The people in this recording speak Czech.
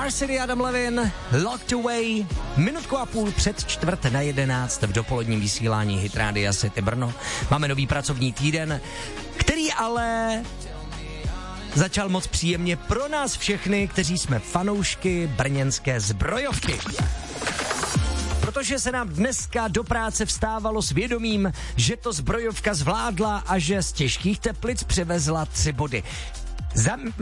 Varsity, Adam Levin, Locked Away, minutku a půl před 10:45 v dopoledním vysílání Hit Rádia City Brno. Máme nový pracovní týden, který ale začal moc příjemně pro nás všechny, kteří jsme fanoušky brněnské zbrojovky. Protože se nám dneska do práce vstávalo s vědomím, že to zbrojovka zvládla a že z těžkých teplic přivezla 3 body.